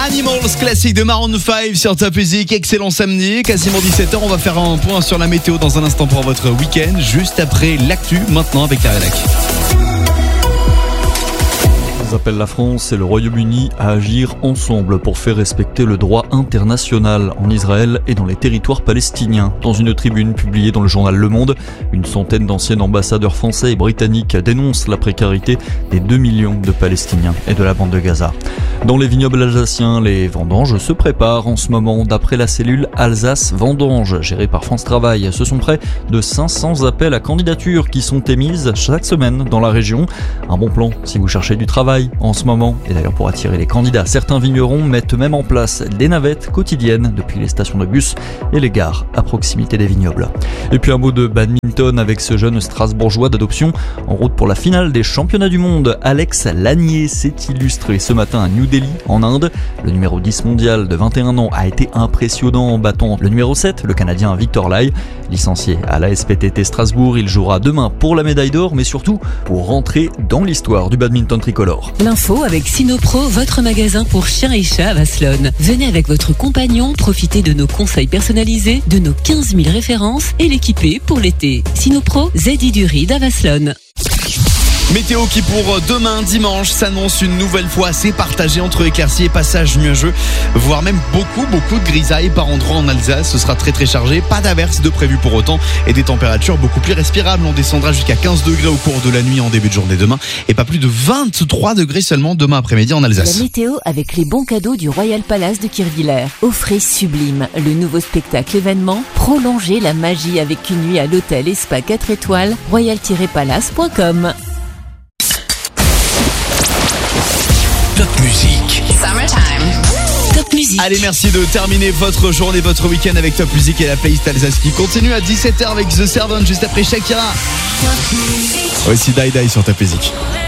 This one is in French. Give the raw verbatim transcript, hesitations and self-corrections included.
Animals, classique de Maroon cinq sur Top Music. Excellent samedi, quasiment dix-sept heures. On va faire un point sur la météo dans un instant pour votre week-end. Juste après l'actu, maintenant avec la rédac. Ils appellent la France et le Royaume-Uni à agir ensemble pour faire respecter le droit international en Israël et dans les territoires palestiniens. Dans une tribune publiée dans le journal Le Monde, une centaine d'anciens ambassadeurs français et britanniques dénoncent la précarité des deux millions de Palestiniens et de la bande de Gaza. Dans les vignobles alsaciens, les vendanges se préparent en ce moment. D'après la cellule Alsace Vendanges, gérée par France Travail, ce sont près de cinq cents appels à candidature qui sont émises chaque semaine dans la région. Un bon plan si vous cherchez du travail en ce moment. Et d'ailleurs, pour attirer les candidats, certains vignerons mettent même en place des navettes quotidiennes depuis les stations de bus et les gares à proximité des vignobles. Et puis un mot de badminton avec ce jeune Strasbourgeois d'adoption en route pour la finale des championnats du monde. Alex Lanier s'est illustré ce matin à New Delhi en Inde. Le numéro dix mondial de vingt et un ans a été impressionnant en battant le numéro sept, le Canadien Victor Lai. Licencié à l'A S P T T Strasbourg, il jouera demain pour la médaille d'or, mais surtout pour rentrer dans l'histoire du badminton tricolore. L'info avec Sinopro, votre magasin pour chiens et chats à Vasselonne. Venez avec votre compagnon, profitez de nos conseils personnalisés, de nos quinze mille références et l'équiper pour l'été. Sinopro, Zedi du Ride à Vasselonne. Météo qui pour demain dimanche s'annonce une nouvelle fois assez partagée entre éclaircies et passages nuageux, voire même beaucoup beaucoup de grisailles par endroits en Alsace. Ce sera très très chargé, pas d'averses de prévues pour autant et des températures beaucoup plus respirables. On descendra jusqu'à quinze degrés au cours de la nuit en début de journée demain et pas plus de vingt-trois degrés seulement demain après-midi en Alsace. La météo avec les bons cadeaux du Royal Palace de Kirchwiller. Offrez Sublime, le nouveau spectacle événement. Prolongez la magie avec une nuit à l'hôtel et spa quatre étoiles, royal tiret palace point com. Top Music. Summertime. Top Music. Allez, merci de terminer votre journée, votre week-end avec Top Music et la playlist Alsace qui continue à dix-sept heures avec The Servant juste après Shakira. Voici Die Die sur Top Music.